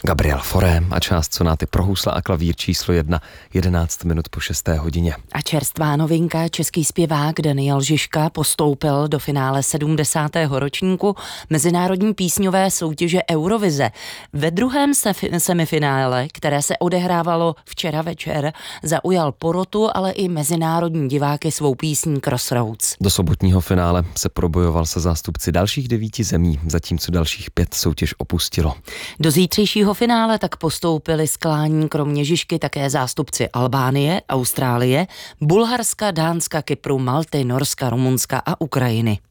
Gabriel Fauré a část sonáty pro housle a klavír číslo 1, 11 minut po 6. hodině. A čerstvá novinka, český zpěvák Daniel Žižka postoupil do finále 70. ročníku mezinárodní písňové soutěže Eurovize. Ve druhém semifinále, které se odehrávalo včera večer, zaujal porotu, ale i mezinárodní diváky svou písní Crossroads. Do sobotního finále se probojoval se zástupci dalších 9 zemí, zatímco dalších 5 soutěž opustilo. Do zítřejšího finále tak postoupili z klání kromě Žižky také zástupci Albánie, Austrálie, Bulharska, Dánska, Kypru, Malty, Norska, Rumunska a Ukrajiny.